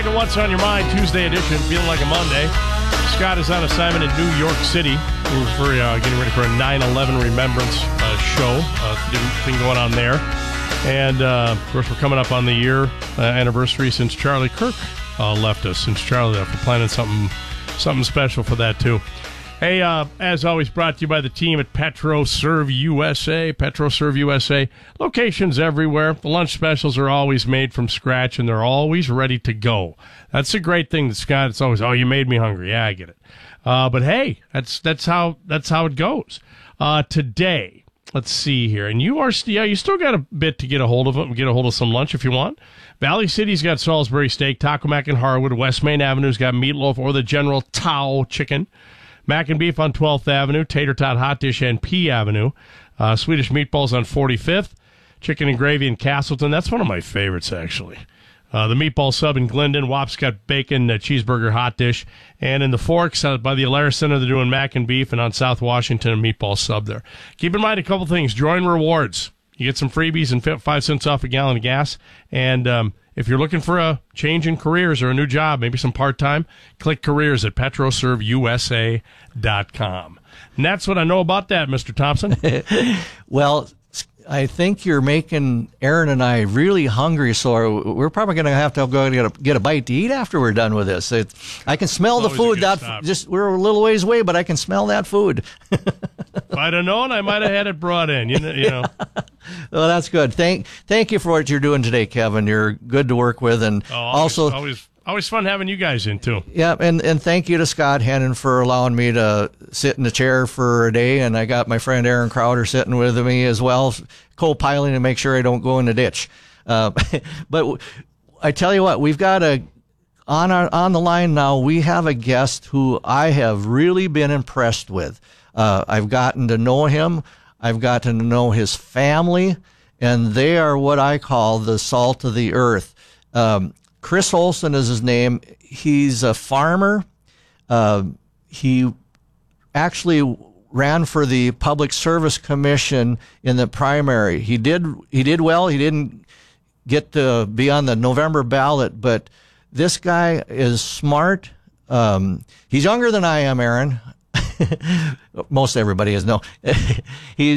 What's on your mind? Tuesday edition, feeling like a Monday. Scott is on assignment in New York City. We're getting ready for a 9/11 remembrance show. Thing going on there. And, of course, we're coming up on the year anniversary since Charlie Kirk left us. Since Charlie left, we're planning something special for that, too. Hey, as always, brought to you by the team at PetroServe USA. PetroServe USA. Locations everywhere. The lunch specials are always made from scratch, and they're always ready to go. That's a great thing, Scott. It's always, oh, you made me hungry. Yeah, I get it. But hey, that's how it goes. Today, let's see here, and you still got a bit to get a hold of it. Get a hold of some lunch if you want. Valley City's got Salisbury steak. Taco Mac in Harwood. West Main Avenue's got meatloaf or the General Tao chicken. Mac and beef on 12th Avenue, tater tot hot dish and P Avenue, Swedish meatballs on 45th, chicken and gravy in Castleton. That's one of my favorites, actually. The meatball sub in Glendon, Wop's got bacon, cheeseburger hot dish, and in the Forks by the Alaris Center, they're doing mac and beef, and on South Washington, a meatball sub there. Keep in mind a couple things. Join rewards. You get some freebies and 5 cents off a gallon of gas, and if you're looking for a change in careers or a new job, maybe some part-time, click careers at PetroServeUSA.com. And that's what I know about that, Mr. Thompson. Well, I think you're making Aaron and I really hungry, so we're probably going to have to go get a bite to eat after we're done with this. I can smell the food. We're a little ways away, but I can smell that food. If I'd have known, I might have had it brought in. You know. Well, that's good. Thank you for what you're doing today, Kevin. You're good to work with, and always fun having you guys in too. Yeah, and thank you to Scott Hennon for allowing me to sit in the chair for a day, and I got my friend Aaron Crowder sitting with me as well, co-piloting to make sure I don't go in the ditch. But I tell you what, we've got on the line now. We have a guest who I have really been impressed with. I've gotten to know him. I've gotten to know his family, and they are what I call the salt of the earth. Chris Olson is his name. He's a farmer. He actually ran for the Public Service Commission in the primary. He did well. He didn't get to be on the November ballot, but this guy is smart. He's younger than I am, Aaron. Most everybody is. No. He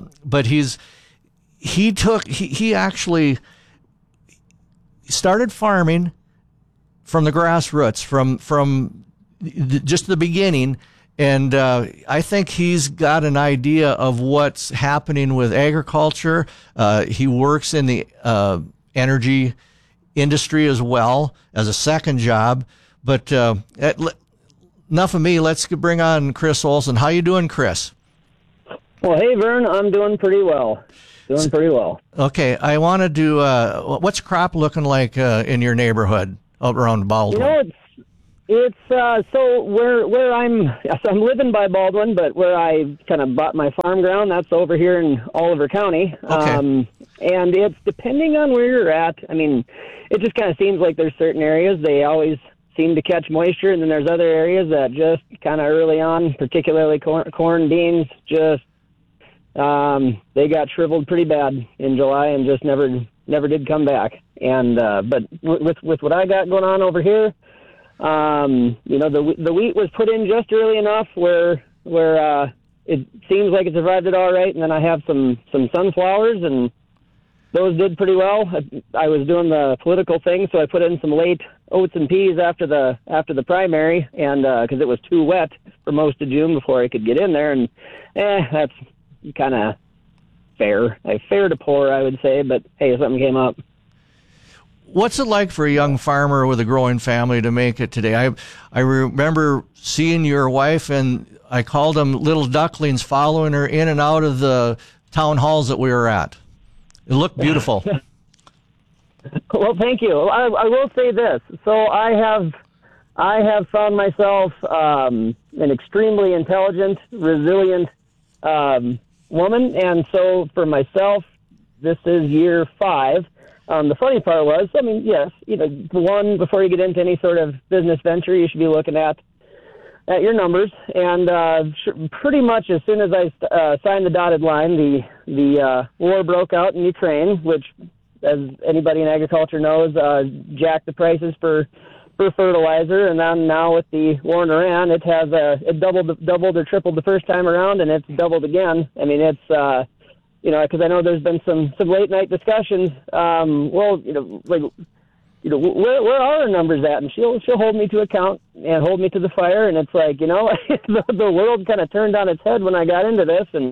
actually started farming from the grassroots, from just the beginning, and I think he's got an idea of what's happening with agriculture. He works in the energy industry as well as a second job. But enough of me. Let's bring on Chris Olson. How you doing, Chris? Well, hey, Vern. I'm doing pretty well. Okay, I want to do, what's crop looking like in your neighborhood out around Baldwin? It's so where I'm living by Baldwin, but where I kind of bought my farm ground, that's over here in Oliver County. Okay. And it's depending on where you're at. I mean, it just kind of seems like there's certain areas they always seem to catch moisture, and then there's other areas that just kind of early on, particularly corn, beans, just they got shriveled pretty bad in July and just never did come back. And but with what I got going on over here, the wheat was put in just early enough where it seems like it survived it all right. And then I have some sunflowers, and those did pretty well. I was doing the political thing, so I put in some late oats and peas after the primary, and because it was too wet for most of June before I could get in there, and that's kind of fair to poor, I would say, but hey, something came up. What's it like for a young farmer with a growing family to make it today? I remember seeing your wife, and I called them little ducklings, following her in and out of the town halls that we were at. It looked beautiful. Well, thank you. I will say this. So I have found myself an extremely intelligent, resilient woman, and so for myself, this is year 5. The funny part was, I mean, yes, one, before you get into any sort of business venture, you should be looking at your numbers. And pretty much as soon as I signed the dotted line, the war broke out in Ukraine, which, as anybody in agriculture knows, jacked the prices for for fertilizer, and then now with the Warner Ann, it has it doubled or tripled the first time around, and it's doubled again. I mean, it's because I know there's been some late night discussions. Where are our numbers at? And she'll hold me to account and hold me to the fire. And it's like, the world kind of turned on its head when I got into this, and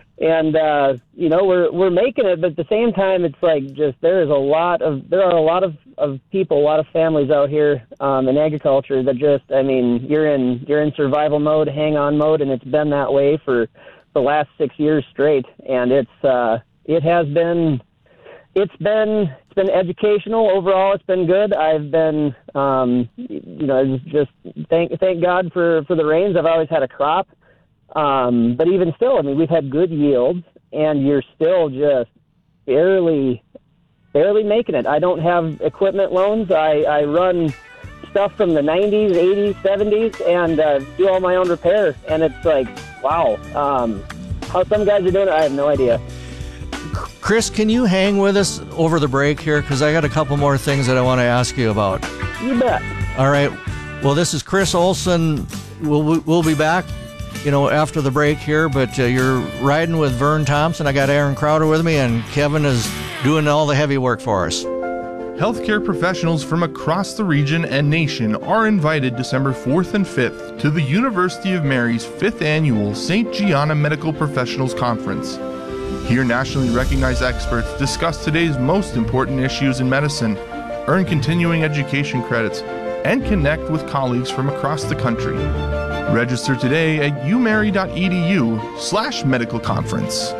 we're making it, but at the same time, it's like there are a lot of people, a lot of families out here in agriculture that you're in survival mode, hang on mode, and it's been that way for the last 6 years straight, and it's been educational overall. It's been good. I've been just thank God for the rains. I've always had a crop. But even still, we've had good yields, and you're still just barely making it. I don't have equipment loans. I run stuff from the 90s, 80s, 70s, and do all my own repair. And it's like, wow. How some guys are doing it, I have no idea. Chris, can you hang with us over the break here? Because I got a couple more things that I want to ask you about. You bet. All right. Well, this is Chris Olson. We'll be back, after the break here, but you're riding with Vern Thompson. I got Aaron Crowder with me, and Kevin is doing all the heavy work for us. Healthcare professionals from across the region and nation are invited December 4th and 5th to the University of Mary's 5th Annual St. Gianna Medical Professionals Conference. Here, nationally recognized experts discuss today's most important issues in medicine, earn continuing education credits, and connect with colleagues from across the country. Register today at umary.edu/medical conference.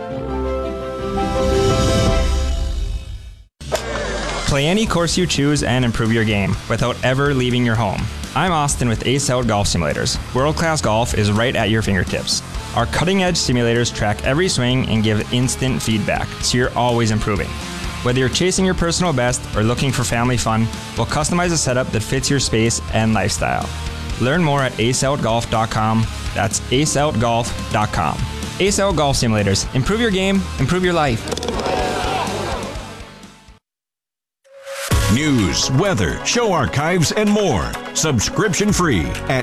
Play any course you choose and improve your game without ever leaving your home. I'm Austin with Ace Out Golf Simulators. World-class golf is right at your fingertips. Our cutting-edge simulators track every swing and give instant feedback, so you're always improving. Whether you're chasing your personal best or looking for family fun, we'll customize a setup that fits your space and lifestyle. Learn more at aceoutgolf.com. That's aceoutgolf.com. Ace Out Golf Simulators. Improve your game, improve your life. News, weather, show archives, and more. Subscription free at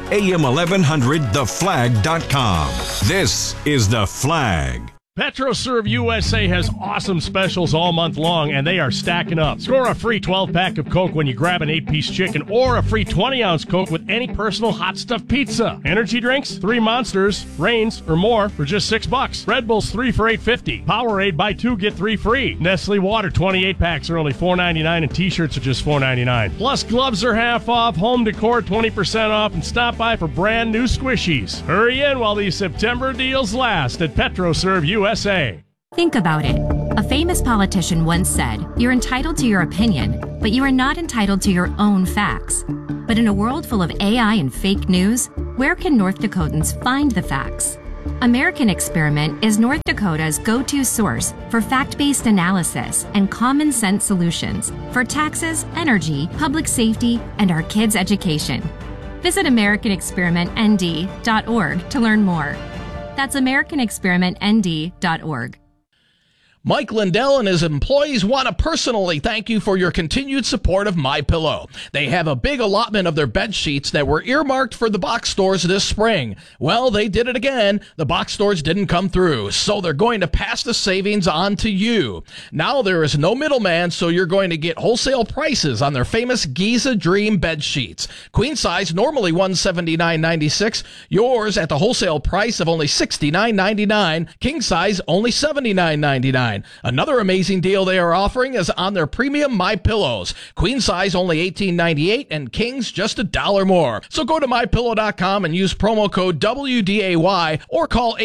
am1100theflag.com. This is The Flag. PetroServe USA has awesome specials all month long, and they are stacking up. Score a free 12-pack of Coke when you grab an 8-piece chicken, or a free 20-ounce Coke with any personal hot stuffed pizza. Energy drinks, 3 Monsters, Reigns, or more for just $6. Red Bulls 3 for $8.50. Powerade, buy 2, get 3 free. Nestle Water 28-packs are only $4.99, and T-shirts are just $4.99. Plus, gloves are half off, home decor 20% off, and stop by for brand new squishies. Hurry in while these September deals last at PetroServe USA. Think about it. A famous politician once said, "You're entitled to your opinion, but you are not entitled to your own facts." But in a world full of AI and fake news, where can North Dakotans find the facts? American Experiment is North Dakota's go-to source for fact-based analysis and common sense solutions for taxes, energy, public safety, and our kids' education. Visit AmericanExperimentND.org to learn more. That's AmericanExperimentND.org. Mike Lindell and his employees want to personally thank you for your continued support of MyPillow. They have a big allotment of their bed sheets that were earmarked for the box stores this spring. Well, they did it again. The box stores didn't come through, so they're going to pass the savings on to you. Now there is no middleman, so you're going to get wholesale prices on their famous Giza Dream bed sheets. Queen size, normally $179.96. Yours at the wholesale price of only $69.99. King size, only $79.99. Another amazing deal they are offering is on their premium MyPillows. Queen size only $18.98 and kings just $1 more. So go to MyPillow.com and use promo code WDAY or call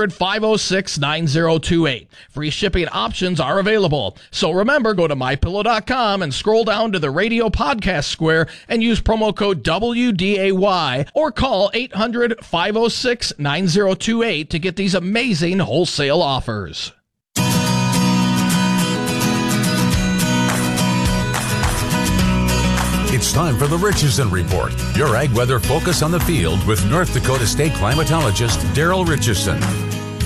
800-506-9028. Free shipping options are available. So remember, go to MyPillow.com and scroll down to the radio podcast square and use promo code WDAY or call 800-506-9028 to get these amazing wholesale offers. It's time for the Richardson Report, your ag weather focus on the field with North Dakota State climatologist Daryl Richardson.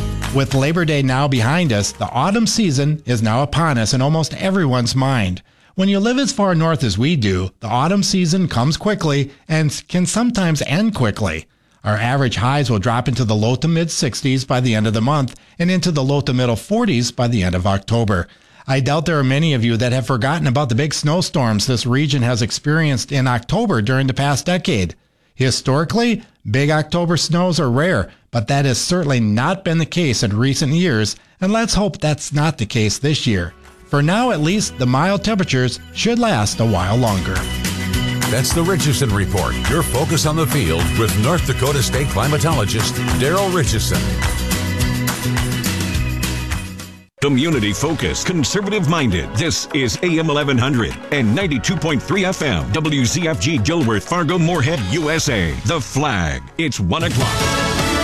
With Labor Day now behind us, the autumn season is now upon us in almost everyone's mind. When you live as far north as we do, the autumn season comes quickly and can sometimes end quickly. Our average highs will drop into the low to mid 60s by the end of the month and into the low to middle 40s by the end of October. I doubt there are many of you that have forgotten about the big snowstorms this region has experienced in October during the past decade. Historically, big October snows are rare, but that has certainly not been the case in recent years, and let's hope that's not the case this year. For now, at least, the mild temperatures should last a while longer. That's the Richardson Report, your focus on the field with North Dakota State climatologist Daryl Richardson. Community-focused, conservative-minded. This is AM 1100 and 92.3 FM. WZFG Gilworth, Fargo, Moorhead, USA. The Flag. It's 1 o'clock.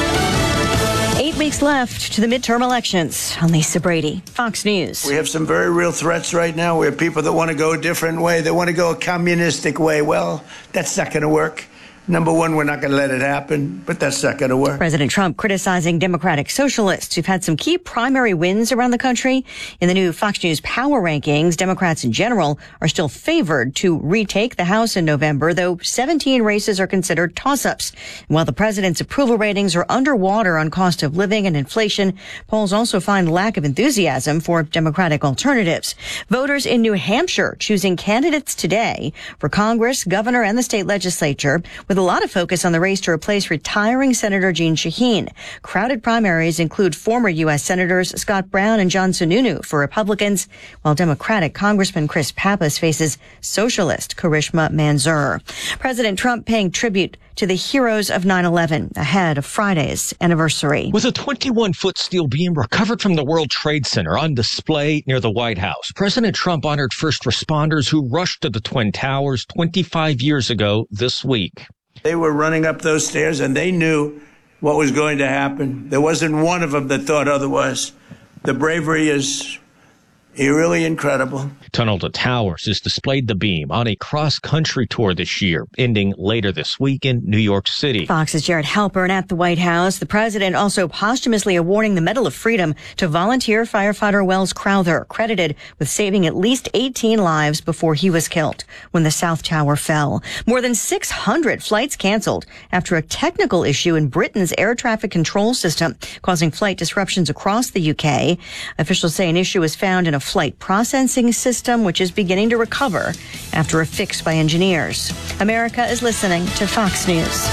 8 weeks left to the midterm elections. I'm Lisa Brady, Fox News. We have some very real threats right now. We have people that want to go a different way. They want to go a communistic way. Well, that's not going to work. Number one, we're not going to let it happen, but that's not going to work. President Trump criticizing Democratic socialists who've had some key primary wins around the country. In the new Fox News Power Rankings, Democrats in general are still favored to retake the House in November, though 17 races are considered toss-ups. While the president's approval ratings are underwater on cost of living and inflation, polls also find lack of enthusiasm for Democratic alternatives. Voters in New Hampshire choosing candidates today for Congress, governor, and the state legislature, with a lot of focus on the race to replace retiring Senator Jeanne Shaheen. Crowded primaries include former U.S. Senators Scott Brown and John Sununu for Republicans, while Democratic Congressman Chris Pappas faces socialist Karishma Manzoor. President Trump paying tribute to the heroes of 9/11 ahead of Friday's anniversary. With a 21-foot steel beam recovered from the World Trade Center on display near the White House, President Trump honored first responders who rushed to the Twin Towers 25 years ago this week. They were running up those stairs and they knew what was going to happen. There wasn't one of them that thought otherwise. The bravery is really incredible. Tunnel to Towers has displayed the beam on a cross-country tour this year, ending later this week in New York City. Fox's Jared Halpern at the White House. The president also posthumously awarding the Medal of Freedom to volunteer firefighter Wells Crowther, credited with saving at least 18 lives before he was killed when the South Tower fell. More than 600 flights canceled after a technical issue in Britain's air traffic control system, causing flight disruptions across the UK. Officials say an issue was found in a flight processing system, which is beginning to recover after a fix by engineers. America is listening to Fox News.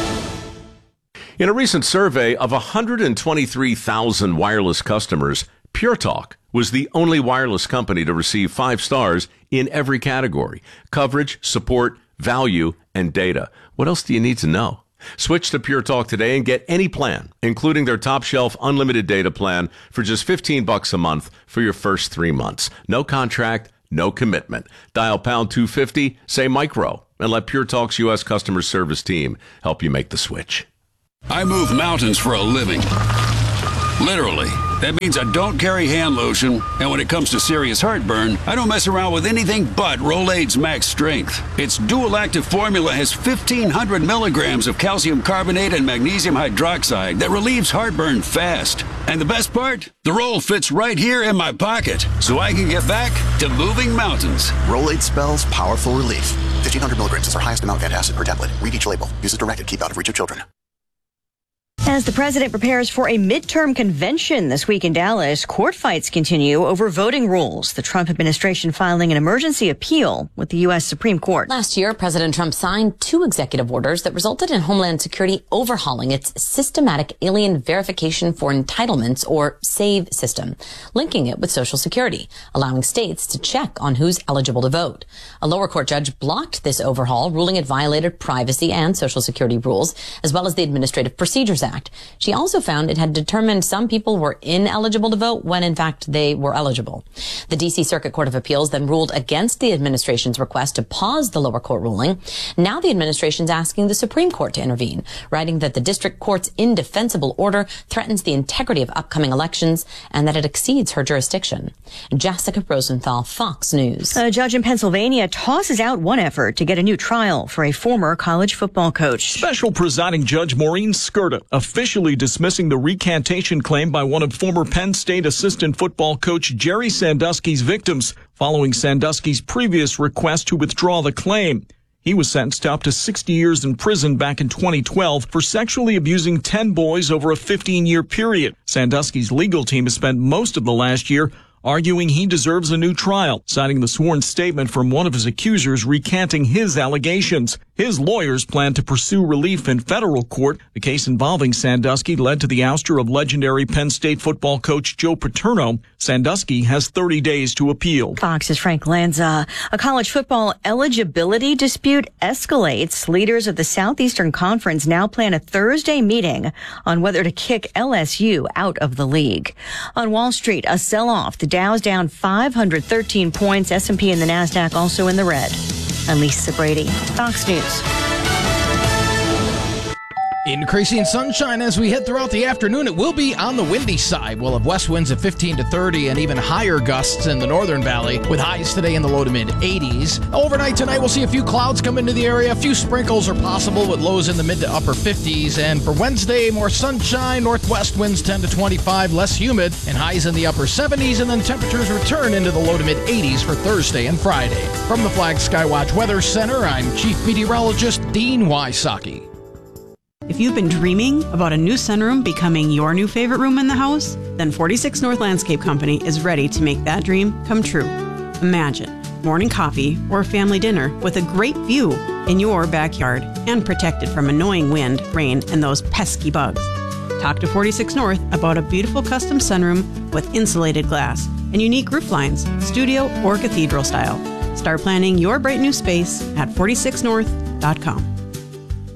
In a recent survey of 123,000 wireless customers, Pure Talk was the only wireless company to receive 5 stars in every category: coverage, support, value, and data. What else do you need to know? Switch to Pure Talk today and get any plan, including their top shelf unlimited data plan, for just $15 a month for your first 3 months. No contract, no commitment. Dial pound 250, say micro, and let Pure Talk's U.S. customer service team help you make the switch. I move mountains for a living. Literally. That means I don't carry hand lotion, and when it comes to serious heartburn, I don't mess around with anything but Rolaids Max Strength. Its dual active formula has 1,500 milligrams of calcium carbonate and magnesium hydroxide that relieves heartburn fast. And the best part? The roll fits right here in my pocket, so I can get back to moving mountains. Rolaids spells powerful relief. 1,500 milligrams is our highest amount of antacid per tablet. Read each label. Use as directed. Keep out of reach of children. As the president prepares for a midterm convention this week in Dallas, court fights continue over voting rules. The Trump administration filing an emergency appeal with the U.S. Supreme Court. Last year, President Trump signed 2 executive orders that resulted in Homeland Security overhauling its systematic alien verification for entitlements, or SAVE system, linking it with Social Security, allowing states to check on who's eligible to vote. A lower court judge blocked this overhaul, ruling it violated privacy and Social Security rules, as well as the Administrative Procedures Act. She also found it had determined some people were ineligible to vote when, in fact, they were eligible. The D.C. Circuit Court of Appeals then ruled against the administration's request to pause the lower court ruling. Now the administration's asking the Supreme Court to intervene, writing that the district court's indefensible order threatens the integrity of upcoming elections and that it exceeds her jurisdiction. Jessica Rosenthal, Fox News. A judge in Pennsylvania tosses out one effort to get a new trial for a former college football coach. Special presiding judge Maureen Skirta of officially dismissing the recantation claim by one of former Penn State assistant football coach Jerry Sandusky's victims, following Sandusky's previous request to withdraw the claim. He was sentenced to up to 60 years in prison back in 2012 for sexually abusing 10 boys over a 15-year period. Sandusky's legal team has spent most of the last year arguing he deserves a new trial, citing the sworn statement from one of his accusers recanting his allegations. His lawyers plan to pursue relief in federal court. The case involving Sandusky led to the ouster of legendary Penn State football coach Joe Paterno. Sandusky has 30 days to appeal. Fox's Frank Lanza. A college football eligibility dispute escalates. Leaders of the Southeastern Conference now plan a Thursday meeting on whether to kick LSU out of the league. On Wall Street, a sell-off. The Dow's down 513 points. S&P and the NASDAQ also in the red. I'm Lisa Brady, Fox News. Increasing sunshine as we head throughout the afternoon. It will be on the windy side. We'll have west winds of 15 to 30 and even higher gusts in the northern valley, with highs today in the low to mid 80s. Overnight tonight, we'll see a few clouds come into the area. A few sprinkles are possible with lows in the mid to upper 50s. And for Wednesday, more sunshine, northwest winds 10 to 25, less humid, and highs in the upper 70s. And then temperatures return into the low to mid 80s for Thursday and Friday. From the Flag Skywatch Weather Center, I'm Chief Meteorologist Dean Wysocki. If you've been dreaming about a new sunroom becoming your new favorite room in the house, then 46 North Landscape Company is ready to make that dream come true. Imagine morning coffee or family dinner with a great view in your backyard and protected from annoying wind, rain, and those pesky bugs. Talk to 46 North about a beautiful custom sunroom with insulated glass and unique roof lines, studio or cathedral style. Start planning your bright new space at 46north.com.